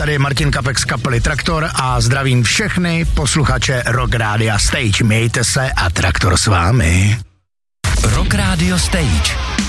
tady je Martin Kapek z kapely Traktor a zdravím všechny posluchače Rock Radio Stage. Mějte se a Traktor s vámi. Rock Radio Stage.